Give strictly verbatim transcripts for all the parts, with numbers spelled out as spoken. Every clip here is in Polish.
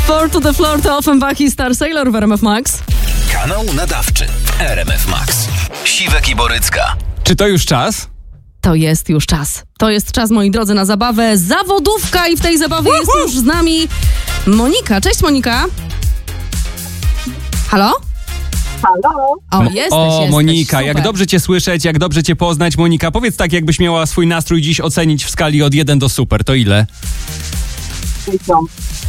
Four to the floor to Offenbach i Star Sailor w R M F Max. Kanał nadawczy R M F Max. Siwek i Borycka. Czy to już czas? To jest już czas. To jest czas, moi drodzy, na zabawę zawodówka i w tej zabawie jest już z nami Monika. Cześć, Monika. Halo? Halo? O, jesteś, o jesteś. Monika, Super. jak dobrze cię słyszeć, jak dobrze cię poznać. Monika, powiedz tak, jakbyś miała swój nastrój dziś ocenić w skali od jeden do super, to ile? Tysiąc.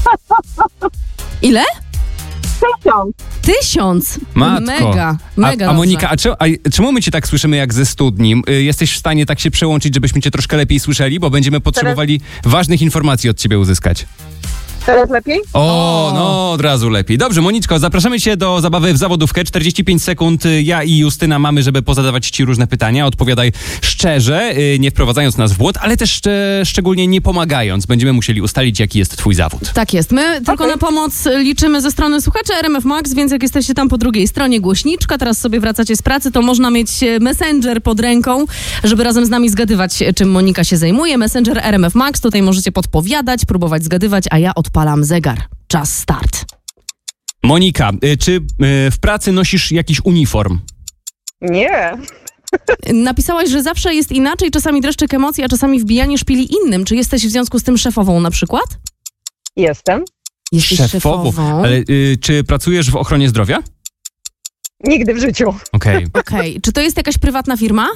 Ile? Tysiąc. Tysiąc. Matko. Mega, mega A, a Monika, dobrze. a, cze, a czemu my cię tak słyszymy jak ze studni? Y, Jesteś w stanie tak się przełączyć, żebyśmy cię troszkę lepiej słyszeli, bo będziemy potrzebowali ważnych informacji od ciebie uzyskać. Teraz lepiej? O, O. no od razu lepiej. Dobrze, Moniczko, zapraszamy cię do zabawy w zawodówkę. czterdzieści pięć sekund y, ja i Justyna mamy, żeby pozadawać ci różne pytania. Odpowiadaj szczerze, y, nie wprowadzając nas w błąd, ale też y, szczególnie nie pomagając. Będziemy musieli ustalić, jaki jest twój zawód. Tak jest. My tylko na pomoc liczymy ze strony słuchaczy R M F Max, więc jak jesteście tam po drugiej stronie głośniczka, teraz sobie wracacie z pracy, to można mieć Messenger pod ręką, żeby razem z nami zgadywać, czym Monika się zajmuje. Messenger R M F Max, tutaj możecie podpowiadać, próbować zgadywać, a ja odpalam zegar. Czas start. Monika, y, czy y, w pracy nosisz jakiś uniform? Nie. Napisałaś, że zawsze jest inaczej, czasami dreszczyk emocji, a czasami wbijanie szpili innym. Czy jesteś w związku z tym szefową na przykład? Jestem. Jesteś szefową. Ale y, czy pracujesz w ochronie zdrowia? Nigdy w życiu. Okej. Okej. Czy to jest jakaś prywatna firma?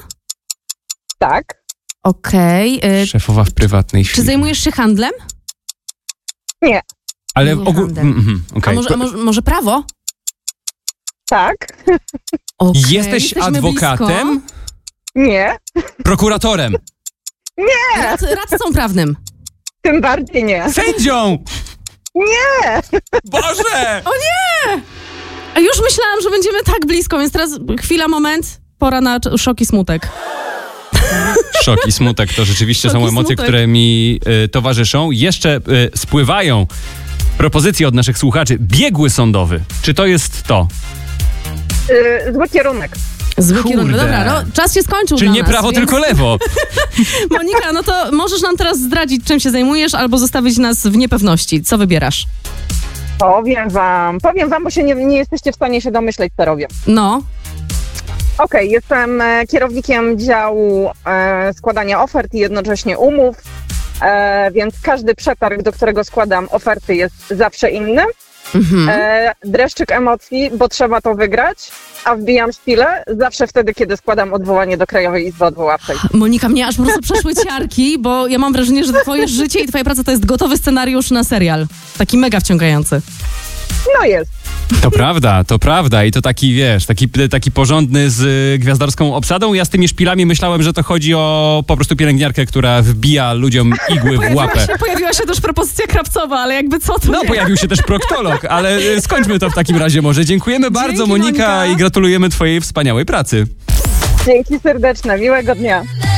Tak. Okej. y, Szefowa w prywatnej Czy firmie. zajmujesz się handlem? Nie. Ale Nie ogół... handel. mm, mm, A okej. może, a może, może prawo? Tak. Okej, Jesteś jesteśmy adwokatem? blisko. Nie. Prokuratorem? Rad, radcą prawnym. Tym bardziej nie. Sędzią? Nie. Boże! A już myślałam, że będziemy tak blisko, więc teraz chwila, moment, pora na cz- szok i smutek. Szok i smutek to rzeczywiście Szok są i emocje, smutek. które mi y, towarzyszą. Jeszcze y, spływają propozycje od naszych słuchaczy. Biegły sądowy. Czy to jest to? Yy, zły kierunek. Zły Kurde. kierunek. Dobra, no, czas się skończył Czyli dla nie nas, prawo, więc... tylko lewo. Monika, no to możesz nam teraz zdradzić, czym się zajmujesz, albo zostawić nas w niepewności. Co wybierasz? Powiem wam. Powiem wam, bo się nie, nie jesteście w stanie się domyśleć, co robię. No, Okej, jestem e, kierownikiem działu e, składania ofert i jednocześnie umów, e, więc każdy przetarg, do którego składam oferty, jest zawsze inny. mhm. E, dreszczyk emocji, bo trzeba to wygrać, a wbijam szpilę zawsze wtedy, kiedy składam odwołanie do Krajowej Izby Odwoławczej. Monika, mnie aż po prostu przeszły ciarki, bo ja mam wrażenie, że twoje życie i twoja praca to jest gotowy scenariusz na serial. Taki mega wciągający. No jest. To prawda, to prawda. I to taki, wiesz, taki, taki porządny z y, gwiazdorską obsadą. Ja z tymi szpilami myślałem, że to chodzi o po prostu pielęgniarkę, która wbija ludziom igły w łapę. Się, pojawiła się też propozycja krapcowa, ale jakby co to No, nie? pojawił się też proktolog, ale y, skończmy to w takim razie może. Dziękujemy bardzo, Dzięki, Monika, Monika. i gratulujemy twojej wspaniałej pracy. Dzięki serdeczne, miłego dnia.